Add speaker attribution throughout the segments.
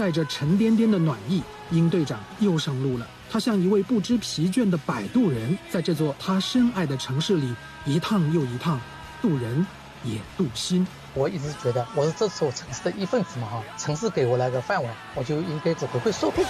Speaker 1: 载着沉甸甸的暖意，鹰队长又上路了。他像一位不知疲倦的摆渡人，在这座他深爱的城市里一趟又一趟，渡人也渡心。
Speaker 2: 我一直觉得我是这所城市的一份子嘛，城市给我来个饭碗，我就应该回馈社会。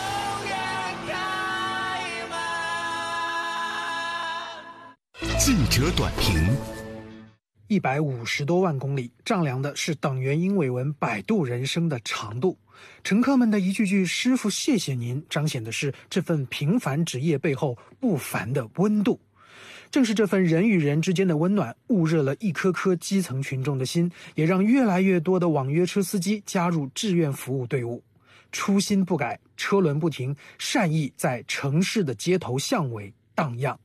Speaker 3: 记者短评
Speaker 1: ，150多万公里，丈量的是等原英伟文摆渡人生的长度。乘客们的一句句师傅谢谢您，彰显的是这份平凡职业背后不凡的温度。正是这份人与人之间的温暖，焐热了一颗颗基层群众的心，也让越来越多的网约车司机加入志愿服务队伍。初心不改，车轮不停，善意在城市的街头巷尾荡漾。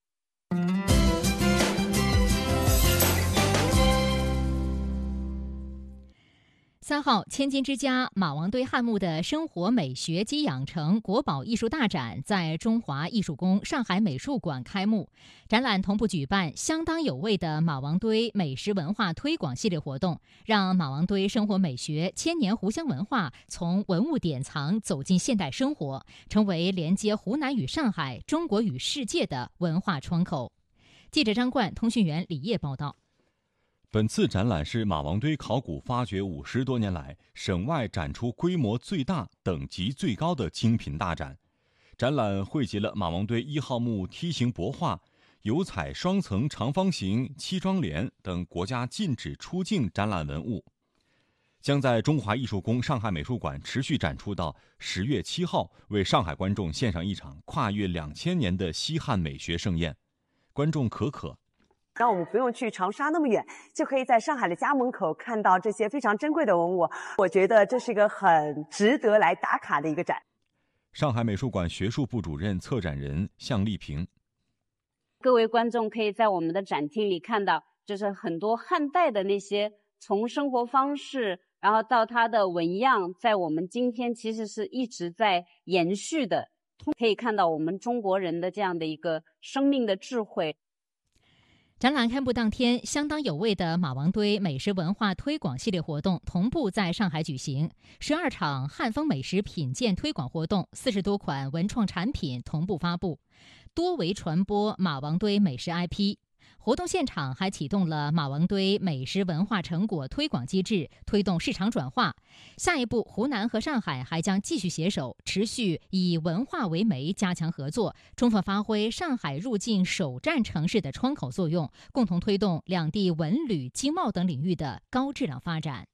Speaker 4: 3号，千金之家马王堆汉墓的生活美学及养成国宝艺术大展在中华艺术宫上海美术馆开幕。展览同步举办相当有味的马王堆美食文化推广系列活动，让马王堆生活美学、千年湖湘文化从文物典藏走进现代生活，成为连接湖南与上海、中国与世界的文化窗口。记者张冠，通讯员李烨报道。
Speaker 5: 本次展览是马王堆考古发掘50多年来省外展出规模最大、等级最高的精品大展。展览汇集了马王堆1号墓梯形帛画、油彩双层长方形漆装帘等国家禁止出境展览文物，将在中华艺术宫上海美术馆持续展出到10月7号，为上海观众献上一场跨越2000年的西汉美学盛宴。观众可
Speaker 6: 让我们不用去长沙那么远，就可以在上海的家门口看到这些非常珍贵的文物。我觉得这是一个很值得来打卡的一个展。
Speaker 5: 上海美术馆学术部主任、策展人向丽萍：
Speaker 7: 各位观众可以在我们的展厅里看到，就是很多汉代的那些从生活方式，然后到它的纹样，在我们今天其实是一直在延续的。可以看到我们中国人的这样的一个生命的智慧。
Speaker 4: 展览开幕当天，相当有味的马王堆美食文化推广系列活动同步在上海举行，12场汉风美食品鉴推广活动，40多款文创产品同步发布，多维传播马王堆美食 IP。活动现场还启动了马王堆美食文化成果推广机制，推动市场转化。下一步，湖南和上海还将继续携手，持续以文化为媒，加强合作，充分发挥上海入境首站城市的窗口作用，共同推动两地文旅、经贸等领域的高质量发展。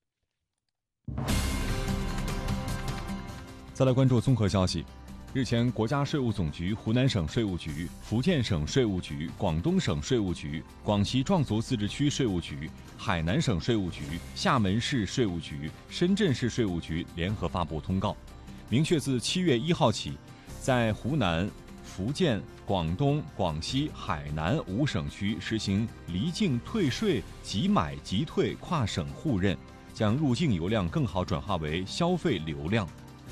Speaker 5: 再来关注综合消息。日前，国家税务总局、湖南省税务局、福建省税务局、广东省税务局、广西壮族自治区税务局、海南省税务局、厦门市税务局、深圳市税务局联合发布通告，明确自7月1号起，在湖南、福建、广东、广西、海南5省区实行离境退税即买即退跨省互认，将入境油量更好转化为消费流量。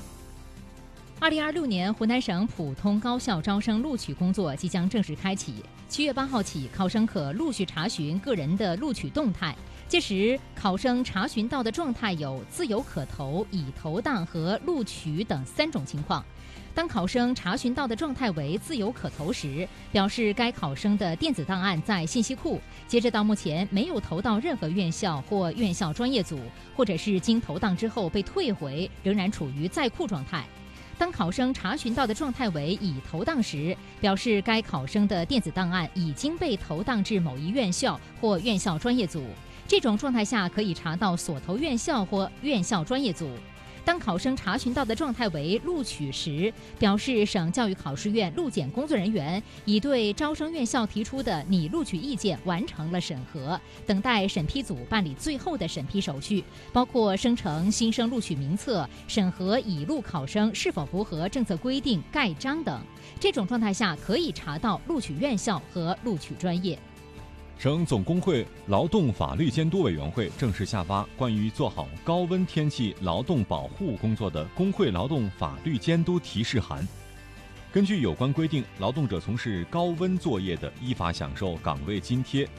Speaker 4: 2026年湖南省普通高校招生录取工作即将正式开启。7月8号起，考生可陆续查询个人的录取动态。届时，考生查询到的状态有自由可投、已投档和录取等3种情况。当考生查询到的状态为自由可投时，表示该考生的电子档案在信息库，截止到目前没有投到任何院校或院校专业组，或者是经投档之后被退回，仍然处于在库状态。当考生查询到的状态为已投档时，表示该考生的电子档案已经被投档至某一院校或院校专业组，这种状态下可以查到所投院校或院校专业组。当考生查询到的状态为录取时，表示省教育考试院录检工作人员已对招生院校提出的拟录取意见完成了审核，等待审批组办理最后的审批手续，包括生成新生录取名册、审核已录考生是否符合政策规定盖章等。这种状态下可以查到录取院校和录取专业。
Speaker 5: 省总工会劳动法律监督委员会正式下发关于做好高温天气劳动保护工作的工会劳动法律监督提示函。根据有关规定，劳动者从事高温作业的，依法享受岗位津贴；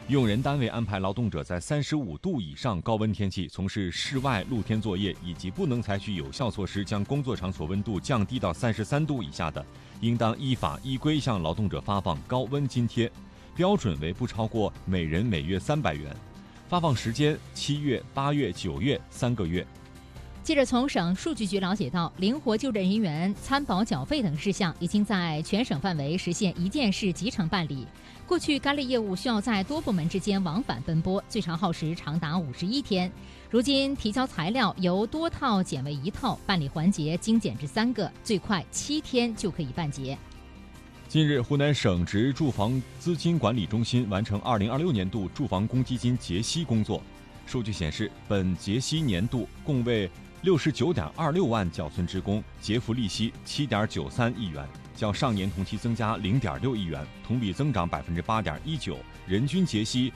Speaker 5: 用人单位安排劳动者在35度以上高温天气从事室外露天作业，以及不能采取有效措施将工作场所温度降低到33度以下的，应当依法依规向劳动者发放高温津贴，标准为不超过每人每月300元，发放时间7月、8月、9月3个月。
Speaker 4: 记者从省数据局了解到，灵活就任人员参保缴费等事项已经在全省范围实现一件事集成办理。过去该类业务需要在多部门之间往返奔波，最长耗时长达51天。如今提交材料由多套减为1套，办理环节精简至3个，最快7天就可以办结。
Speaker 5: 近日，湖南省直住房资金管理中心完成2026年度住房公积金结息工作。数据显示，本结息年度共为69.26万缴存职工结付利息7.93亿元，较上年同期增加0.6亿元，同比增长8.19%，人均结息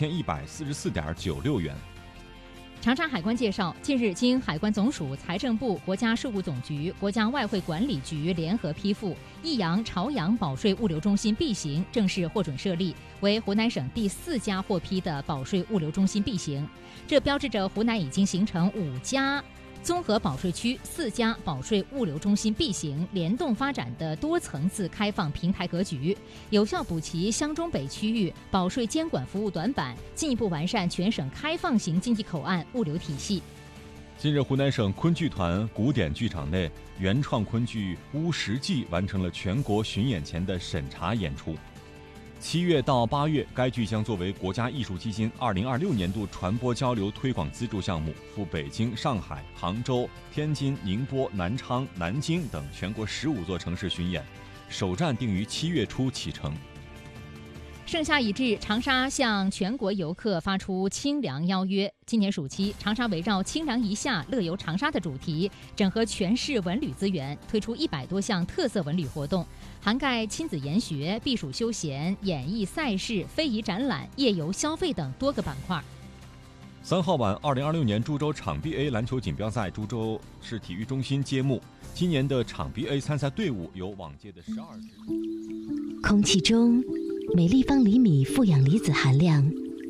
Speaker 5: 1144.96元。
Speaker 4: 长沙海关介绍，近日经海关总署、财政部、国家税务总局、国家外汇管理局联合批复，益阳、朝阳保税物流中心 B 型正式获准设立，为湖南省第4家获批的保税物流中心 B 型。这标志着湖南已经形成5家综合保税区、4家保税物流中心 B 型联动发展的多层次开放平台格局，有效补齐湘中北区域保税监管服务短板，进一步完善全省开放型经济口岸物流体系。
Speaker 5: 近日，湖南省昆剧团古典剧场内原创昆剧《乌石记》完成了全国巡演前的审查演出。7月到8月，该剧将作为国家艺术基金2026年度传播交流推广资助项目，赴北京、上海、杭州、天津、宁波、南昌、南京等全国15座城市巡演，首站定于7月初启程。
Speaker 4: 盛夏已至，长沙向全国游客发出清凉邀约。今年暑期，长沙围绕清凉一夏，乐游长沙的主题，整合全市文旅资源，推出100多项特色文旅活动，涵盖亲子研学、避暑休闲、演艺赛事、非遗展览、夜游消费等多个板块。
Speaker 5: 3号晚，2026年株洲场 B A 篮球锦标赛株洲市体育中心揭幕。今年的场 B A 参赛队伍有往届的12支。
Speaker 8: 空气中每立方厘米负氧离子含量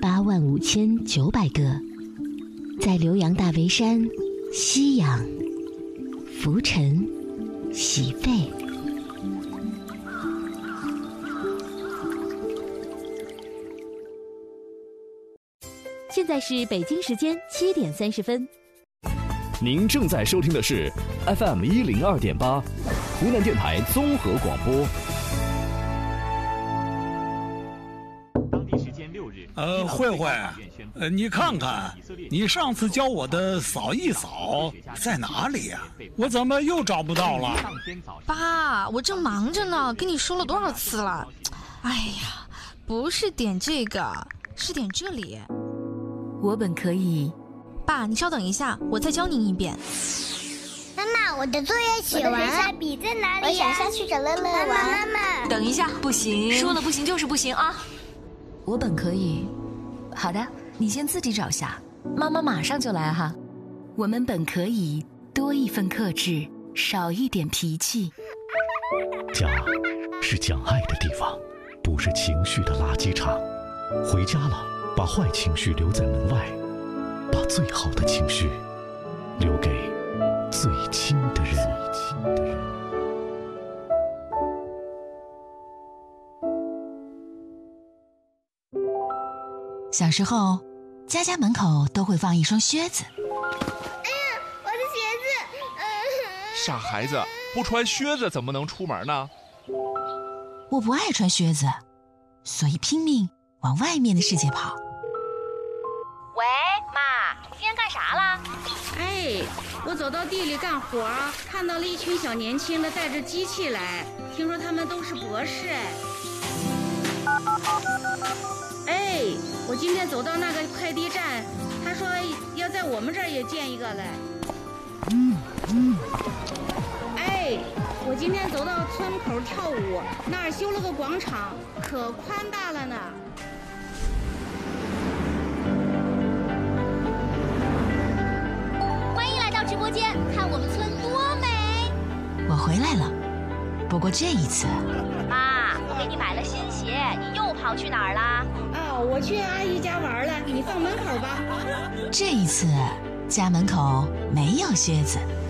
Speaker 8: 85900个，在浏阳大围山吸氧、浮沉、洗肺。
Speaker 9: 现在是北京时间7点30分。
Speaker 10: 您正在收听的是 FM 102.8，湖南电台综合广播。
Speaker 11: 慧慧，你看看，你上次教我的扫一扫在哪里呀？我怎么又找不到了？
Speaker 12: 爸，我正忙着呢，跟你说了多少次了？哎呀，不是点这个，是点这里。
Speaker 8: 我本可以。
Speaker 12: 爸，你稍等一下，我再教您一遍。
Speaker 13: 妈妈，我的作业写完了。我的水彩笔在哪里？我想下去找乐乐玩。妈妈，
Speaker 8: 等一下，不行，
Speaker 12: 说了不行就是不行啊。
Speaker 8: 我本可以。好的，你先自己找下，妈妈马上就来哈。我们本可以多一份克制，少一点脾气。
Speaker 14: 家是讲爱的地方，不是情绪的垃圾场。回家了，把坏情绪留在门外，把最好的情绪留给最亲的人。
Speaker 8: 小时候，家家门口都会放一双靴子。
Speaker 13: 哎呀，我的鞋子！
Speaker 15: 傻孩子，不穿靴子怎么能出门呢？
Speaker 8: 我不爱穿靴子，所以拼命往外面的世界跑。
Speaker 16: 喂，妈，你今天干啥了？
Speaker 17: 哎，我走到地里干活，看到了一群小年轻的带着机器来，听说他们都是博士。哎，我今天走到那个快递站，他说要在我们这儿也建一个来。哎，我今天走到村口跳舞，那儿修了个广场，可宽大了呢。
Speaker 16: 欢迎来到直播间，看我们村多美。
Speaker 8: 我回来了，不过这一次，
Speaker 16: 妈，我给你买了新鞋，你又跑去哪儿啦？
Speaker 17: 啊， 我去阿姨家玩了，你放门口吧。
Speaker 8: 这一次家门口没有靴子。